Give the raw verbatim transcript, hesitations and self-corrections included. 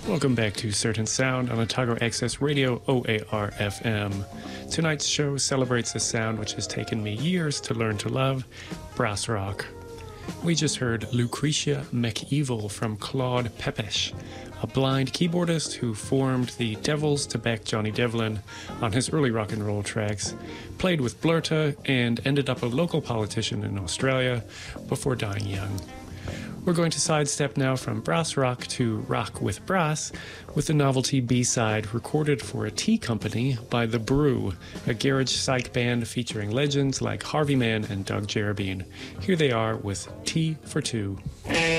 Welcome back to Certain Sound on Otago Access Radio, O A R F M. Tonight's show celebrates a sound which has taken me years to learn to love, brass rock. We just heard Lucretia McEvil from Claude Pepesh, a blind keyboardist who formed the Devils to back Johnny Devlin on his early rock and roll tracks, played with Blurta, and ended up a local politician in Australia before dying young. We're going to sidestep now from brass rock to rock with brass with the novelty B-side recorded for a tea company by The Brew, a garage psych band featuring legends like Harvey Mann and Doug Jerabine. Here they are with Tea for Two.